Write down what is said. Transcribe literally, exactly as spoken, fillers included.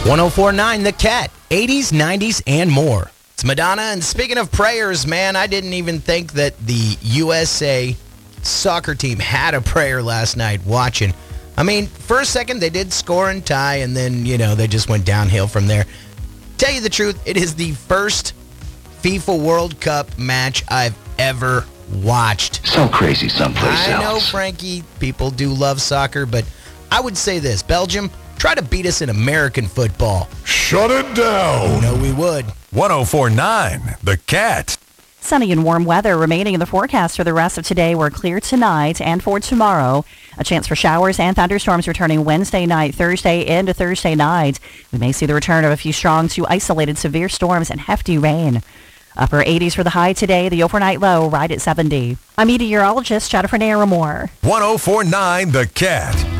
one oh four point nine The Cat, eighties, nineties, and more. It's Madonna, and speaking of prayers, man, I didn't even think that the U S A soccer team had a prayer last night watching. I mean, for a second, they did score and tie, and then, you know, they just went downhill from there. Tell you the truth, it is the first FIFA World Cup match I've ever watched. So crazy someplace I else. I know, Frankie, people do love soccer, but I would say this, Belgium, try to beat us in American football. Shut it down. No, we would. one oh four point nine The Cat. Sunny and warm weather remaining in the forecast for the rest of today. We're clear tonight and for tomorrow. A chance for showers and thunderstorms returning Wednesday night, Thursday into Thursday night. We may see the return of a few strong to isolated severe storms and hefty rain. Upper eighties for the high today, the overnight low right at seventy. I'm meteorologist Jennifer Naramore. one oh four point nine The Cat.